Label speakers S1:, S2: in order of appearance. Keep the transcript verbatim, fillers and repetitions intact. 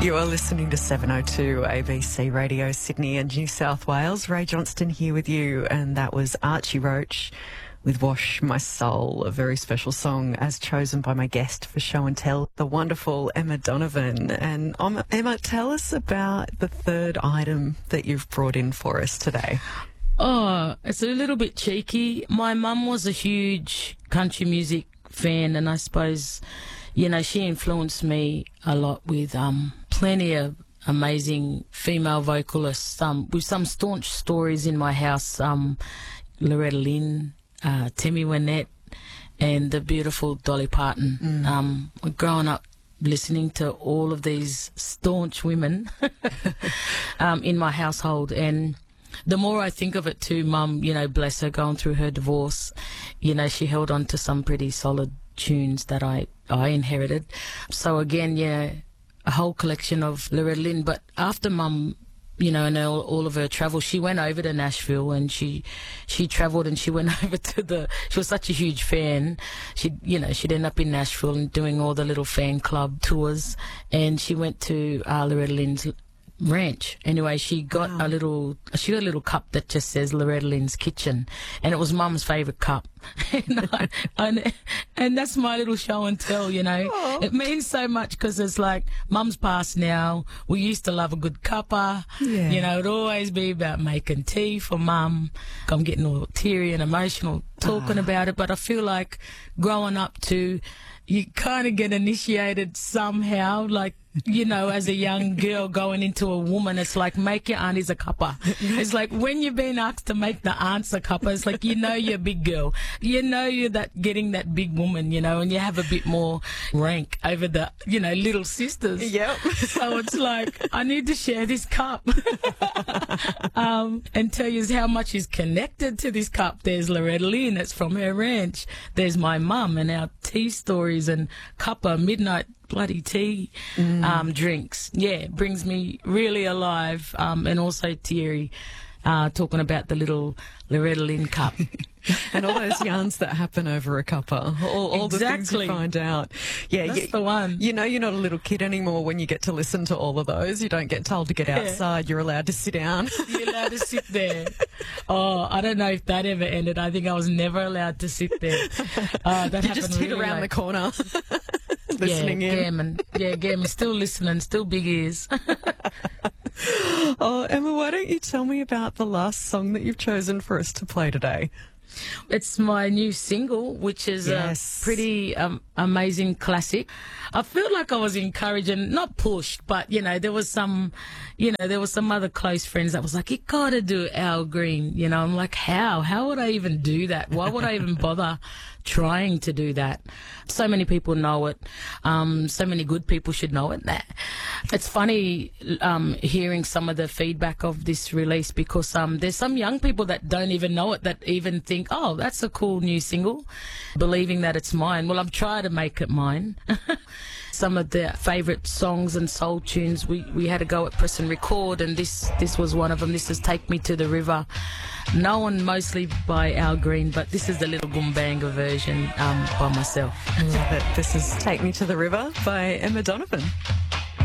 S1: You are listening to seven oh two A B C Radio Sydney and New South Wales. Ray Johnston here with you, and that was Archie Roach with Wash My Soul, a very special song as chosen by my guest for Show and Tell, the wonderful Emma Donovan. And um, Emma, tell us about the third item that you've brought in for us today.
S2: Oh, it's a little bit cheeky. My mum was a huge country music fan, and I suppose, you know, she influenced me a lot with um, plenty of amazing female vocalists, um, with some staunch stories in my house, um, Loretta Lynn, uh, Tammy Wynette, and the beautiful Dolly Parton. Mm. Um, growing up listening to all of these staunch women um, in my household, and the more I think of it too, Mum, you know, bless her, going through her divorce, you know, she held on to some pretty solid tunes that I, I inherited. So again, yeah, a whole collection of Loretta Lynn. But after Mum, you know, and all, all of her travel, she went over to Nashville, and she she travelled and she went over to the, she was such a huge fan. She, you know, she'd end up in Nashville and doing all the little fan club tours, and she went to uh, Loretta Lynn's ranch. Anyway, she got wow. a little she got a little cup that just says Loretta Lynn's Kitchen, and it was Mum's favourite cup. and, I, and, and that's my little show and tell, you know. Aww. It means so much because it's like, Mum's passed now. We used to love a good cuppa. Yeah. You know, it'd always be about making tea for Mum. I'm getting all teary and emotional talking oh. about it, but I feel like growing up too, you kind of get initiated somehow, like, you know, as a young girl going into a woman, it's like, make your aunties a cuppa. It's like when you're being asked to make the aunts a cuppa, it's like, you know, you're a big girl. You know, you're that getting that big woman, you know, and you have a bit more rank over the, you know, little sisters.
S1: Yep.
S2: So it's like, I need to share this cup um, and tell you how much is connected to this cup. There's Loretta Lynn, it's from her ranch. There's my mum and our tea stories and cuppa, midnight bloody tea mm. um, drinks. Yeah, it brings me really alive, um, and also teary, uh, talking about the little Loretta Lynn cup.
S1: And all those yarns that happen over a cuppa, all, all
S2: exactly.
S1: the things you find out. Yeah,
S2: that's
S1: you,
S2: the one.
S1: You know you're not a little kid anymore when you get to listen to all of those. You don't get told to get yeah. outside. You're allowed to sit down.
S2: You're allowed to sit there. Oh, I don't know if that ever ended. I think I was never allowed to sit there. Uh, that
S1: you just hid
S2: really
S1: around
S2: late.
S1: the corner. Listening
S2: yeah,
S1: in.
S2: Gammon. Yeah, Gammon. Still listening, still big ears.
S1: Oh, Emma, why don't you tell me about the last song that you've chosen for us to play today?
S2: It's my new single, which is yes. a pretty um, amazing classic. I feel like I was encouraged and not pushed, but, you know, there was some, you know, there was some other close friends that was like, you got to do Al Green. You know, I'm like, how? How would I even do that? Why would I even bother trying to do that? So many people know it. Um, so many good people should know it. It's funny um, hearing some of the feedback of this release, because um, there's some young people that don't even know it, that even think, oh, that's a cool new single, believing that it's mine. Well, I'm trying to make it mine. Some of the favourite songs and soul tunes, we, we had to go at press and record, and this, this was one of them. This is Take Me to the River, known mostly by Al Green, but this is the little Goombanga version um, by myself.
S1: Love it. This is Take Me to the River by Emma Donovan.